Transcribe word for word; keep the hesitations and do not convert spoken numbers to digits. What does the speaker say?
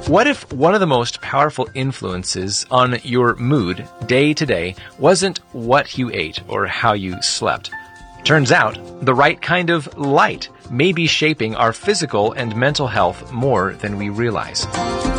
What if one of the most powerful influences on your mood day to day wasn't what you ate or how you slept? Turns out, the right kind of light may be shaping our physical and mental health more than we realize.